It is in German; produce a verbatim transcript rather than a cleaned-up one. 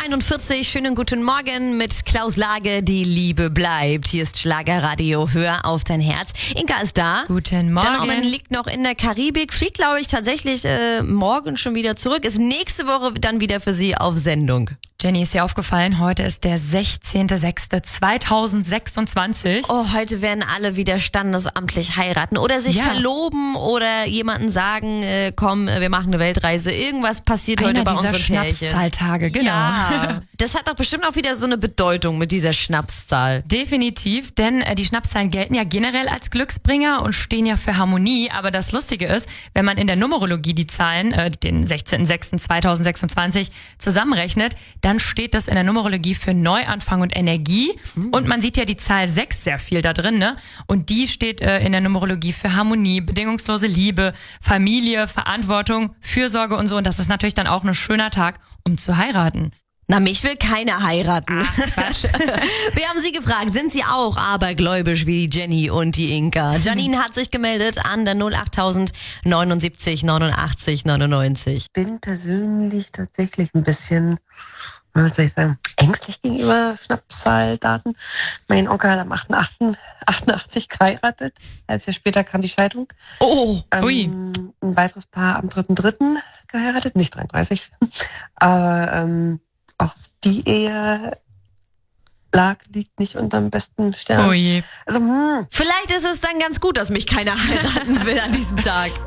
einundvierzig, schönen guten Morgen mit Klaus Lage, die Liebe bleibt. Hier ist Schlagerradio, hör auf dein Herz. Inka ist da. Guten Morgen. Der Norman liegt noch in der Karibik, fliegt glaube ich tatsächlich äh, morgen schon wieder zurück, ist nächste Woche dann wieder für Sie auf Sendung. Jenny, ist dir aufgefallen, heute ist der sechzehnter sechster zweitausendsechsundzwanzig. Oh, heute werden alle wieder standesamtlich heiraten oder sich Ja. verloben oder jemanden sagen, äh, komm, wir machen eine Weltreise. Irgendwas passiert Einer heute bei dieser unseren Pärchen. Schnapszahltage, genau. Ja. Das hat doch bestimmt auch wieder so eine Bedeutung mit dieser Schnapszahl. Definitiv, denn äh, die Schnapszahlen gelten ja generell als Glücksbringer und stehen ja für Harmonie. Aber das Lustige ist, wenn man in der Numerologie die Zahlen, äh, den sechzehnter sechster zweitausendsechsundzwanzig, zusammenrechnet, dann steht das in der Numerologie für Neuanfang und Energie. Mhm. Und man sieht ja die Zahl sechs sehr viel da drin, ne? Und die steht äh, in der Numerologie für Harmonie, bedingungslose Liebe, Familie, Verantwortung, Fürsorge und so. Und das ist natürlich dann auch ein schöner Tag, um zu heiraten. Na, mich will keiner heiraten. Ach, Quatsch. Wir haben Sie gefragt, sind Sie auch abergläubisch wie Jenny und die Inka? Janine hat sich gemeldet an der null achttausend neunundsiebzig neunundachtzig neunundneunzig. Ich bin persönlich tatsächlich ein bisschen, was soll ich sagen, ängstlich gegenüber Schnapszahldaten. Mein Onkel hat am achter achtundachtzig geheiratet. Ein halbes Jahr später kam die Scheidung. Oh, ui. Ähm, ein weiteres Paar am dritten dritten geheiratet, nicht dreiunddreißig. Aber ähm, auch die Ehe lag, liegt nicht unterm besten Stern. Oh je. Also, hm. vielleicht ist es dann ganz gut, dass mich keiner heiraten will an diesem Tag.